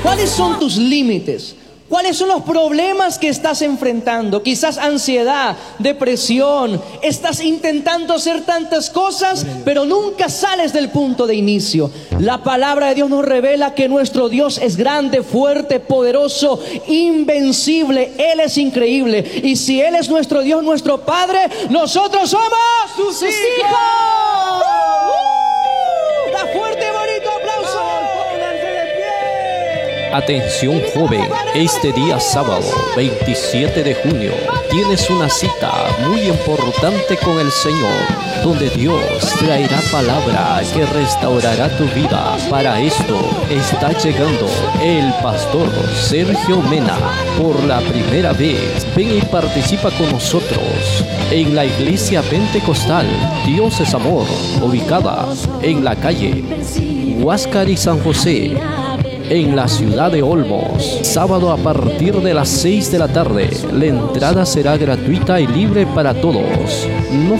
¿Cuáles son tus límites? ¿Cuáles son los problemas que estás enfrentando? Quizás ansiedad, depresión. Estás intentando hacer tantas cosas, pero nunca sales del punto de inicio. La palabra de Dios nos revela que nuestro Dios es grande, fuerte, poderoso, invencible. Él es increíble. Y si Él es nuestro Dios, nuestro Padre, nosotros somos sus hijos. Da fuerte, bonito aplauso. Pónganse de pie. Atención joven, este día sábado 27 de junio tienes una cita muy importante con el Señor, donde Dios traerá palabra que restaurará tu vida. Para esto está llegando el pastor Sergio Mena por la primera vez. Ven y participa con nosotros en la iglesia pentecostal Dios es Amor, ubicada en la calle Huáscar y San José, en la ciudad de Olmos. Sábado a partir de las 6 de la tarde. La entrada será gratuita y libre para todos. No